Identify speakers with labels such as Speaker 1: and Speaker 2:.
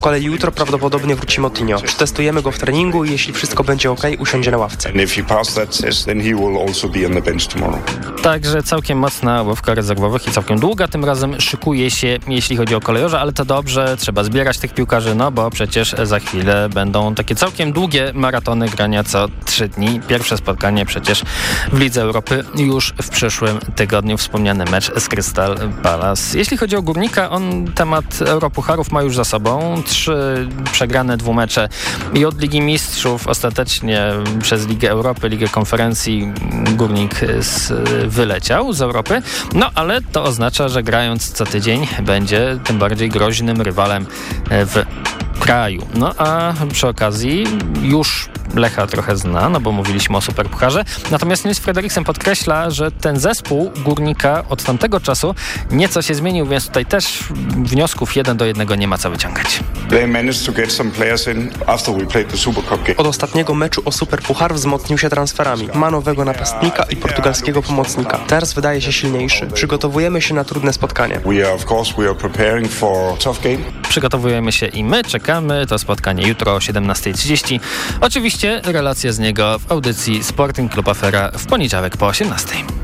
Speaker 1: Z kolei jutro prawdopodobnie wróci Moutinho. Przetestujemy go w treningu i jeśli wszystko będzie ok, usiądzie na ławce.
Speaker 2: Także całkiem mocna ławka rezerwowych i całkiem długa tym razem szykuje się, jeśli chodzi o kolejorza, ale to dobrze, trzeba zbierać tych piłkarzy, no bo przecież za chwilę będą takie całkiem długie maratony grania co 3 dni. Pierwsze spotkanie przecież w Lidze Europy już w przyszłym tygodniu. Wspomniany mecz z Crystal Palace. Jeśli chodzi o Górnika, on temat Europucharów ma już za sobą. 3 przegrane 2 mecze i od Ligi Mistrzów ostatecznie przez Ligę Europy, Ligę Konferencji Górnik wyleciał z Europy. No ale to oznacza, że grając co tydzień będzie tym bardziej groźnym rywalem w kraju. No a przy okazji już Lecha trochę zna, no bo mówiliśmy o Superpucharze. Natomiast Nils Frederiksen podkreśla, że ten zespół Górnika od tamtego czasu nieco się zmienił, więc tutaj też wniosków 1-1 nie ma co wyciągać.
Speaker 1: Od ostatniego meczu o Superpuchar wzmocnił się transferami. Ma nowego napastnika i portugalskiego pomocnika. Teraz wydaje się silniejszy. Przygotowujemy się na trudne spotkanie.
Speaker 2: Przygotowujemy się i my czekamy. To spotkanie jutro o 17:30. Oczywiście relacje z niego w audycji Sporting Club Afera w poniedziałek po 18:00.